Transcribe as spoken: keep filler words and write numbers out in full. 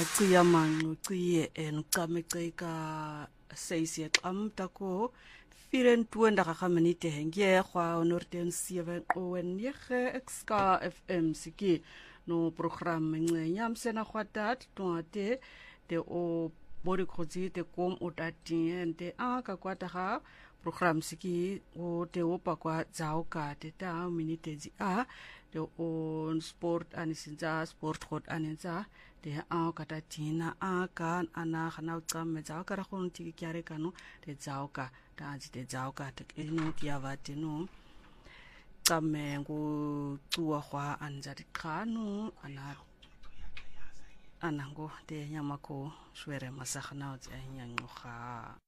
cia mangucie en cameceka seis ya amta ko firen tuenda ka minute hengie kwa onorten seven owen yege exka F M siki no program ngeyam sena khwatat toate te o bori khozi te kom otatien te a ka kwata ha program siki o te opa kwa zauka te ta minute zi a te on sport anisinza sport khot aninza te a kata tina a kan ana khana utsam me zauka ra khon tiki kyare kanu te zauka ta zi te zauka te ino kia vate no kame ngu tuwa khwa anza te kanu ana anango te nyamako shwere masakhana uti anyangukha